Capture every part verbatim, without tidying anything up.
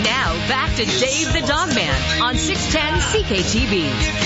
Now, back to Dave the Dog Man on six ten C K T B.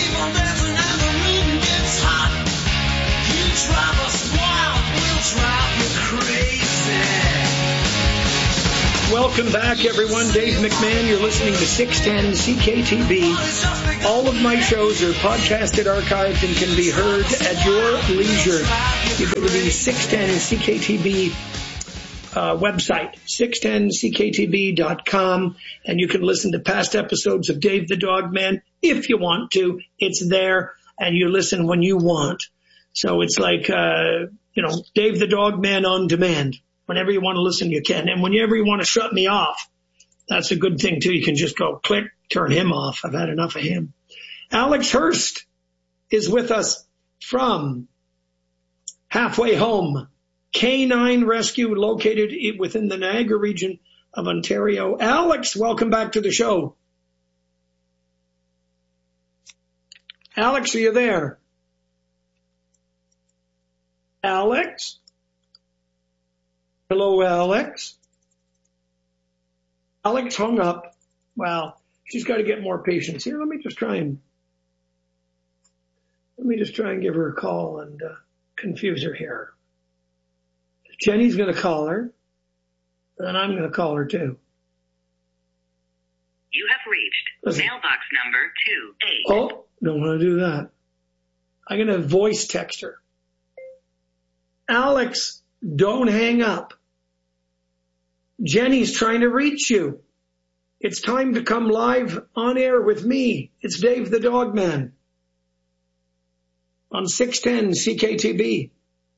Welcome back, everyone. Dave McMahon. You're listening to six ten C K T B. All of my shows are podcasted, archived, and can be heard at your leisure. You go to the six ten C K T B uh, website, six ten C K T B dot com, and you can listen to past episodes of Dave the Dog Man if you want to. It's there, and you listen when you want. So it's like, uh, you know, Dave the Dog Man on demand. Whenever you want to listen, you can. And whenever you want to shut me off, that's a good thing, too. You can just go click, turn him off. I've had enough of him. Alex Hurst is with us from Halfway Home Canine Rescue, located within the Niagara region of Ontario. Alex, welcome back to the show. Alex, are you there? Alex? Hello, Alex. Alex hung up. Wow. She's got to get more patience here. Let me just try and, let me just try and give her a call and uh, confuse her here. Jenny's going to call her, and then I'm going to call her too. You have reached Listen. mailbox number two eight. Oh, don't want to do that. I'm going to voice text her. Alex, don't hang up. Jenny's trying to reach you. It's time to come live on air with me. It's Dave the Dog Man on six ten C K T B.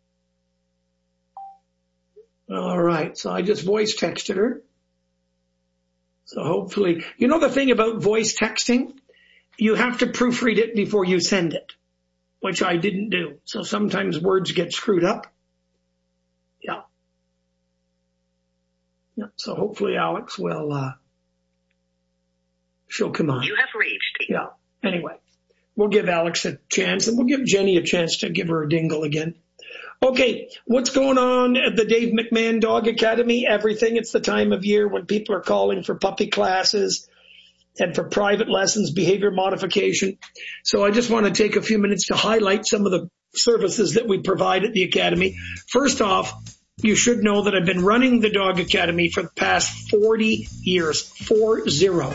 All right, so I just voice texted her. So hopefully, you know the thing about voice texting? You have to proofread it before you send it, which I didn't do. So sometimes words get screwed up. Yeah. Yeah. So hopefully Alex will, uh, she'll come on. You have reached. Yeah. Anyway, we'll give Alex a chance, and we'll give Jenny a chance to give her a dingle again. Okay, what's going on at the Dave McMahon Dog Academy? Everything. It's the time of year when people are calling for puppy classes and for private lessons, behavior modification. So I just want to take a few minutes to highlight some of the services that we provide at the Academy. First off, you should know that I've been running the Dog Academy for the past forty years, four zero.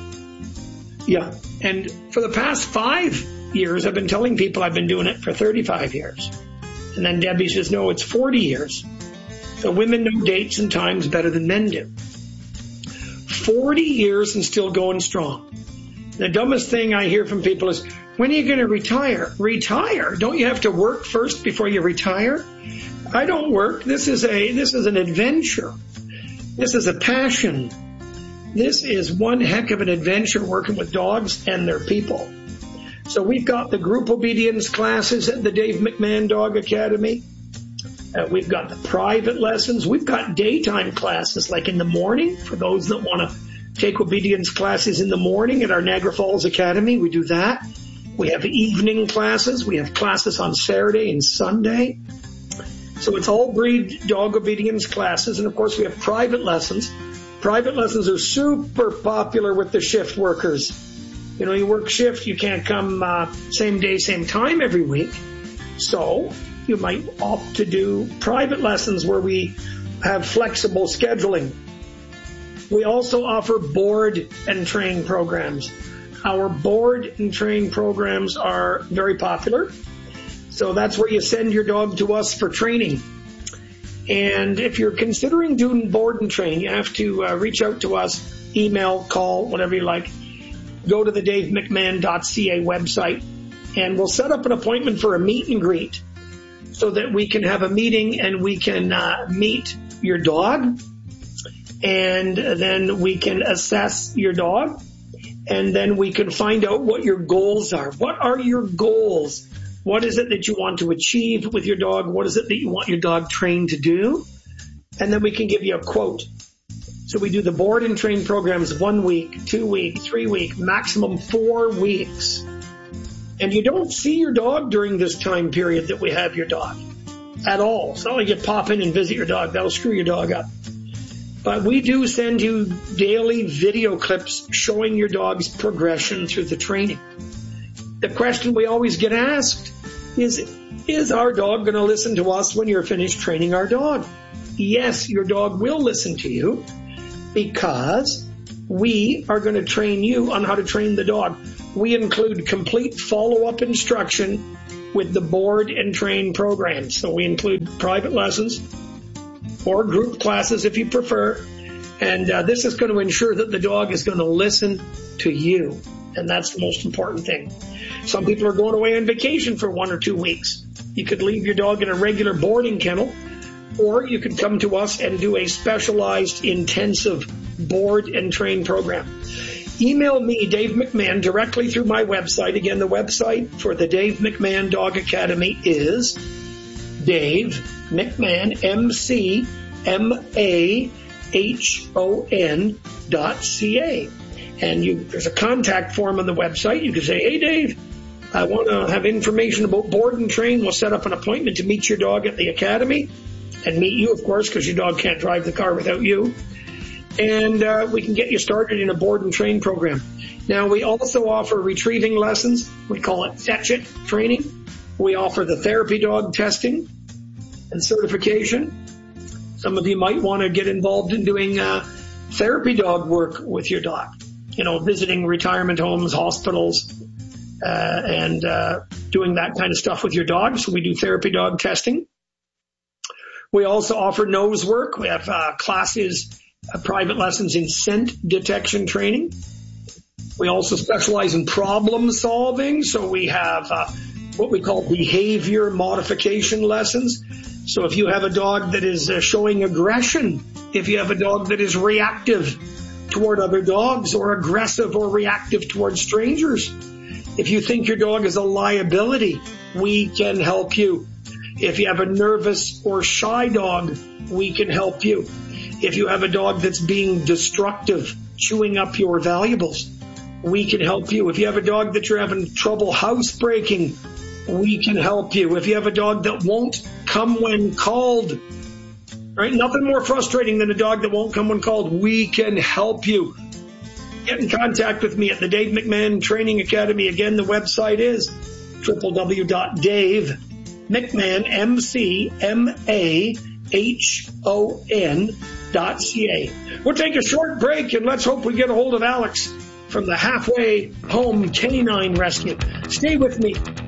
Yeah, and for the past five years, I've been telling people I've been doing it for thirty-five years. And then Debbie says, no, it's forty years. So women know dates and times better than men do. forty years and still going strong. The dumbest thing I hear from people is, when are you going to retire? Retire? Don't you have to work first before you retire? I don't work. This is a, this is an adventure. This is a passion. This is one heck of an adventure working with dogs and their people. So we've got the group obedience classes at the Dave McMahon Dog Academy. Uh, we've got the private lessons. We've got daytime classes, like in the morning, for those that want to take obedience classes in the morning at our Niagara Falls Academy. We do that. We have evening classes. We have classes on Saturday and Sunday. So it's all breed dog obedience classes. And, of course, we have private lessons. Private lessons are super popular with the shift workers. You know, you work shift, you can't come uh, same day, same time every week. So you might opt to do private lessons where we have flexible scheduling. We also offer board and train programs. Our board and train programs are very popular. So that's where you send your dog to us for training. And if you're considering doing board and train, you have to uh, reach out to us, email, call, whatever you like. Go to the dave mcmahon dot c a website, and we'll set up an appointment for a meet and greet so that we can have a meeting and we can uh, meet your dog, and then we can assess your dog, and then we can find out what your goals are. What are your goals? What is it that you want to achieve with your dog? What is it that you want your dog trained to do? And then we can give you a quote. So we do the board and train programs one week, two week, three week, maximum four weeks. And you don't see your dog during this time period that we have your dog at all. It's not like you pop in and visit your dog. That'll screw your dog up. But we do send you daily video clips showing your dog's progression through the training. The question we always get asked is, is our dog going to listen to us when you're finished training our dog? Yes, your dog will listen to you because we are going to train you on how to train the dog. We include complete follow-up instruction with the board and train program. So we include private lessons or group classes if you prefer. And uh, this is going to ensure that the dog is going to listen to you. And that's the most important thing. Some people are going away on vacation for one or two weeks. You could leave your dog in a regular boarding kennel, or you could come to us and do a specialized intensive board and train program. Email me, Dave McMahon, directly through my website. Again, the website for the Dave McMahon Dog Academy is Dave McMahon, M C M A H O N dot C A. And you, there's a contact form on the website. You can say, hey, Dave, I want to have information about board and train. We'll set up an appointment to meet your dog at the academy and meet you, of course, because your dog can't drive the car without you. And uh, we can get you started in a board and train program. Now, we also offer retrieving lessons. We call it Fetch It training. We offer the therapy dog testing and certification. Some of you might want to get involved in doing uh, therapy dog work with your dog. You know, visiting retirement homes, hospitals, uh, and uh, doing that kind of stuff with your dog. So we do therapy dog testing. We also offer nose work. We have uh, classes, uh, private lessons in scent detection training. We also specialize in problem solving. So we have uh, what we call behavior modification lessons. So if you have a dog that is uh, showing aggression, if you have a dog that is reactive toward other dogs or aggressive or reactive towards strangers, if you think your dog is a liability, we can help you. If you have a nervous or shy dog, we can help you. If you have a dog that's being destructive, chewing up your valuables, we can help you. If you have a dog that you're having trouble housebreaking, we can help you. If you have a dog that won't come when called, right? Nothing more frustrating than a dog that won't come when called. We can help you. Get in contact with me at the Dave McMahon Training Academy. Again, the website is w w w dot dave mcmahon, M C M A H O N dot C A. We'll take a short break and let's hope we get a hold of Alex from the Halfway Home Canine Rescue. Stay with me.